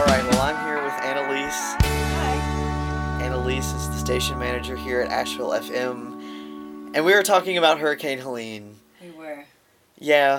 Alright, well, I'm here with Annalise. Hi. Annalise is the station manager here at Asheville FM. And we were talking about Hurricane Helene. We were. Yeah,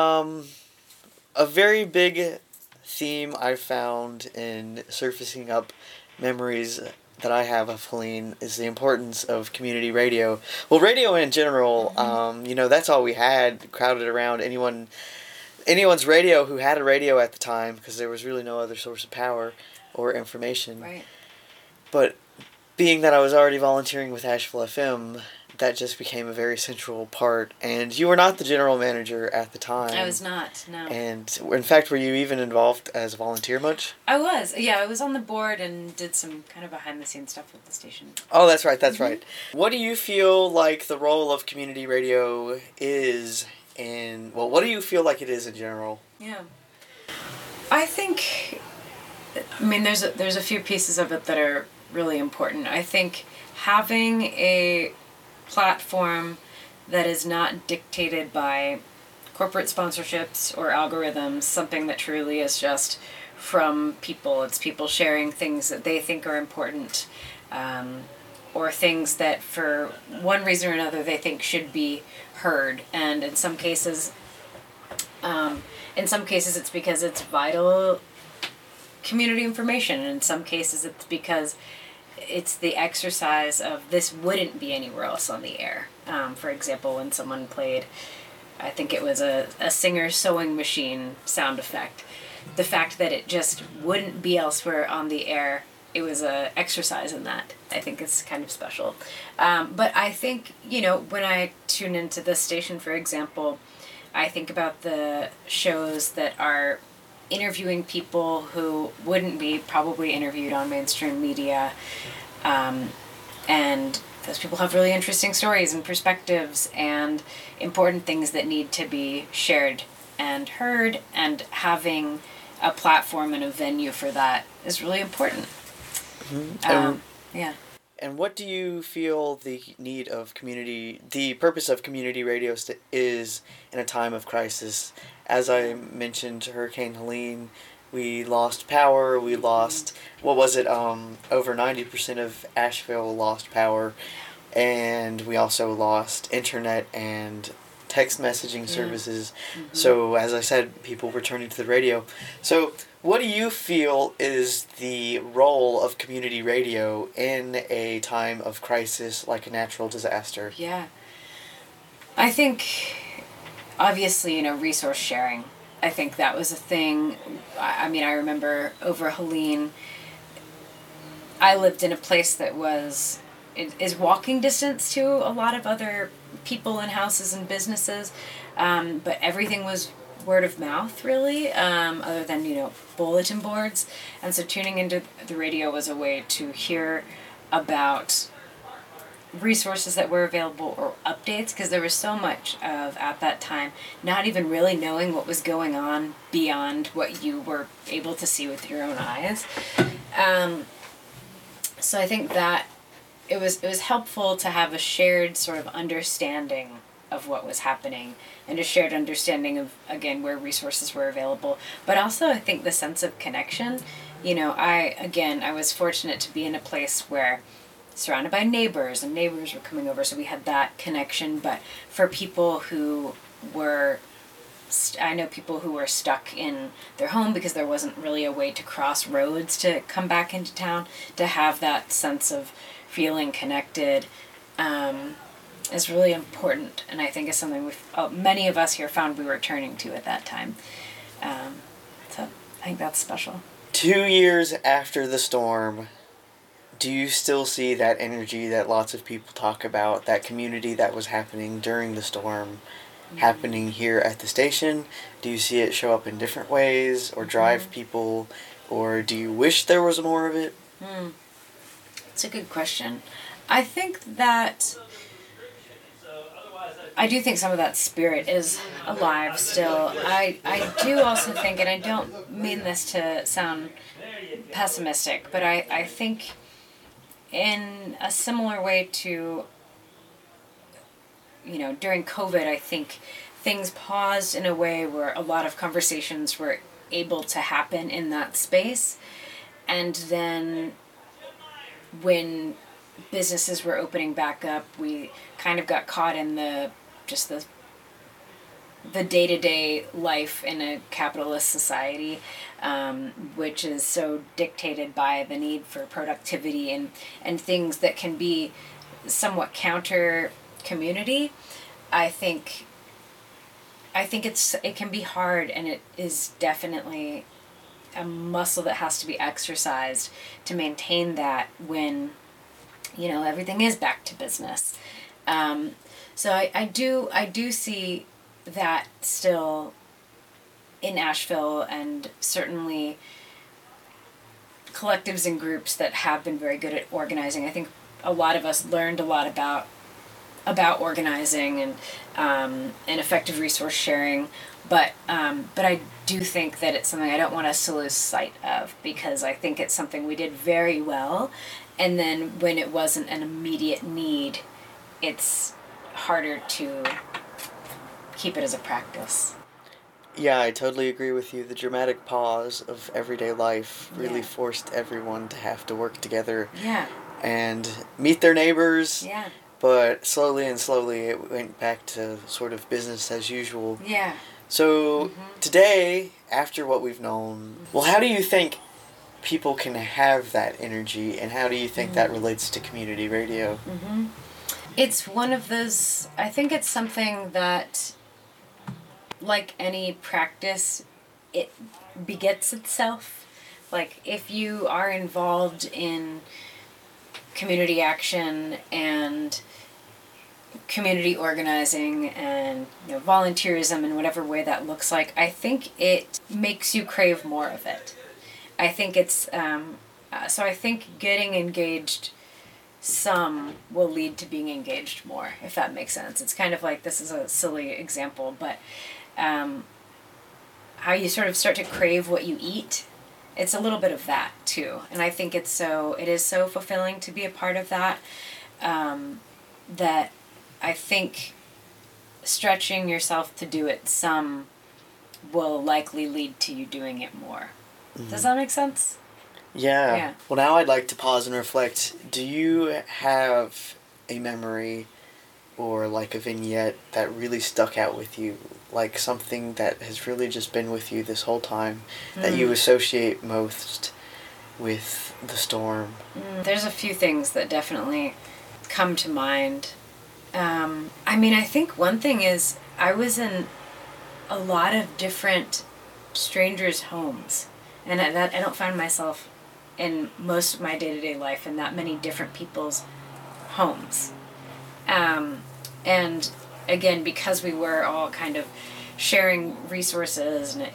a very big theme I found in surfacing up memories that I have of Helene is the importance of community radio. Well, radio in general, that's all we had crowded around anyone's radio who had a radio at the time, because there was really no other source of power or information. Right. But being that I was already volunteering with Asheville FM, that just became a very central part. And you were not the general manager at the time. I was not, no. And in fact, were you even involved as a volunteer much? I was. Yeah, I was on the board and did some kind of behind-the-scenes stuff with the station. Oh, that's right, right. What do you feel like the role of community radio is what do you feel like it is in general? Yeah. I think, there's a few pieces of it that are really important. I think having a platform that is not dictated by corporate sponsorships or algorithms, something that truly is just from people. It's people sharing things that they think are important, or things that for one reason or another they think should be heard. And in some cases it's because it's vital community information, and in some cases it's because it's the exercise of this wouldn't be anywhere else on the air. For example, when someone played, I think it was a Singer sewing machine sound effect, the fact that it just wouldn't be elsewhere on the air, it was a exercise in that. I think it's kind of special. But I think, when I tune into this station, for example, I think about the shows that are interviewing people who wouldn't be probably interviewed on mainstream media. And those people have really interesting stories and perspectives and important things that need to be shared and heard, and having a platform and a venue for that is really important. Yeah. And what do you feel the purpose of community radio is in a time of crisis? As I mentioned, Hurricane Helene, we lost power, we lost, over 90% of Asheville lost power, and we also lost internet and text messaging services. So, as I said, people were turning to the radio. So, what do you feel is the role of community radio in a time of crisis like a natural disaster? Yeah. I think, obviously, resource sharing. I think that was a thing. I remember over Helene, I lived in a place that is walking distance to a lot of other people and houses and businesses, but everything was word of mouth, really, other than, bulletin boards. And so tuning into the radio was a way to hear about resources that were available or updates, because there was so much of, at that time, not even really knowing what was going on beyond what you were able to see with your own eyes. So I think that it was helpful to have a shared sort of understanding of what was happening, and a shared understanding of, again, where resources were available. But also, I think the sense of connection. I was fortunate to be in a place where surrounded by neighbors, and neighbors were coming over, so we had that connection. But for people who were, I know people who were stuck in their home because there wasn't really a way to cross roads to come back into town, to have that sense of feeling connected is really important, and I think is something many of us here found we were turning to at that time. So I think that's special. 2 years after the storm, do you still see that energy that lots of people talk about, that community that was happening during the storm, happening here at the station? Do you see it show up in different ways, or drive people, or do you wish there was more of it? It's a good question. I think that I do think some of that spirit is alive still. I do also think, and I don't mean this to sound pessimistic, but I think in a similar way to, during COVID, I think things paused in a way where a lot of conversations were able to happen in that space. And then when businesses were opening back up, we kind of got caught in the day-to-day life in a capitalist society, which is so dictated by the need for productivity and things that can be somewhat counter community. I think it can be hard, and it is definitely a muscle that has to be exercised to maintain that when, everything is back to business. So I do see that still in Asheville, and certainly collectives and groups that have been very good at organizing. I think a lot of us learned a lot about organizing and effective resource sharing, but I do think that it's something I don't want us to lose sight of, because I think it's something we did very well, and then when it wasn't an immediate need, it's harder to keep it as a practice. Yeah, I totally agree with you. The dramatic pause of everyday life really forced everyone to have to work together. Yeah. And meet their neighbors. Yeah. But slowly it went back to sort of business as usual. Yeah. So today, after what we've known, well, how do you think people can have that energy, and how do you think that relates to community radio? It's one of those, I think it's something that, like any practice, it begets itself. Like, if you are involved in community action and community organizing and volunteerism in whatever way that looks like, I think it makes you crave more of it. I think it's so I think getting engaged some will lead to being engaged more, if that makes sense. It's kind of like, this is a silly example, but how you sort of start to crave what you eat, it's a little bit of that too. And I think it is so fulfilling to be a part of that, that I think stretching yourself to do it some will likely lead to you doing it more. Does that make sense? Yeah. Well, now I'd like to pause and reflect. Do you have a memory or like a vignette that really stuck out with you? Like something that has really just been with you this whole time that you associate most with the storm? There's a few things that definitely come to mind. I think one thing is I was in a lot of different strangers' homes, and I don't find myself in most of my day-to-day life in that many different people's homes. And again, because we were all kind of sharing resources, and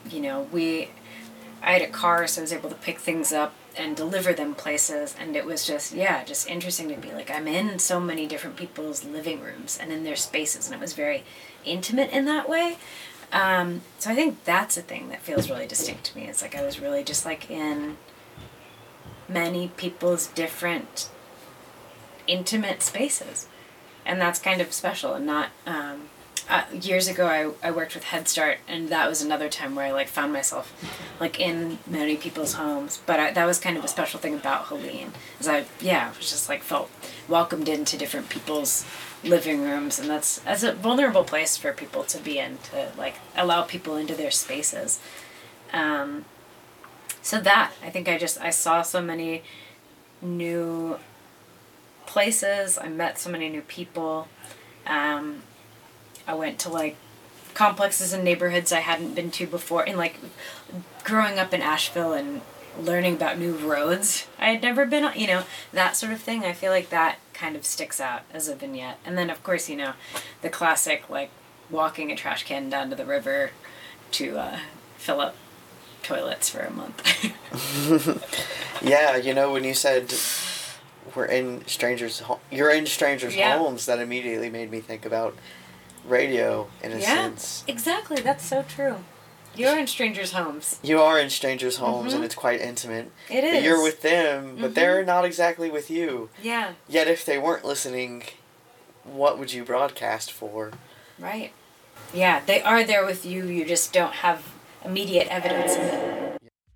I had a car, so I was able to pick things up and deliver them places, and it was just interesting to be like, I'm in so many different people's living rooms and in their spaces, and it was very intimate in that way. So I think that's a thing that feels really distinct to me. It's like I was really just like in many people's different intimate spaces, and that's kind of special. And not years ago I worked with Head Start, and that was another time where I like found myself like in many people's homes, but that was kind of a special thing about Helene, is I was just like felt welcomed into different people's living rooms, and that's a vulnerable place for people to be in, to like allow people into their spaces. So that, I think I saw so many new places, I met so many new people. I went to like complexes and neighborhoods I hadn't been to before, and like growing up in Asheville and learning about new roads I had never been on, that sort of thing. I feel like that kind of sticks out as a vignette. And then of course, the classic like walking a trash can down to the river to fill up toilets for a month. Yeah, when you said you're in strangers' homes, that immediately made me think about radio in a sense. Exactly, that's so true. You're in strangers' homes. You are in strangers' homes, and it's quite intimate. It is. But you're with them, but they're not exactly with you. Yeah. Yet if they weren't listening, what would you broadcast for? Right. Yeah, they are there with you. You just don't have immediate evidence of it.